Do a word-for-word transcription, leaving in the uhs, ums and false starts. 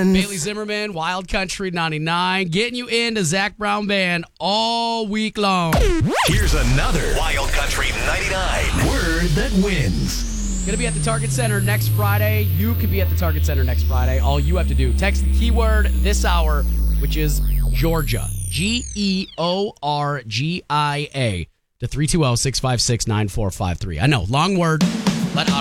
wins. Bailey Zimmerman, Wild Country ninety-nine, getting you into Zach Brown Band all week long. Here's another Wild Country ninety-nine word that wins. Going to be at the Target Center next Friday. You could be at the Target Center next Friday. All you have to do, text the keyword this hour, which is Georgia, G E O R G I A, to three two zero, six five six, nine four five three. I know, long word.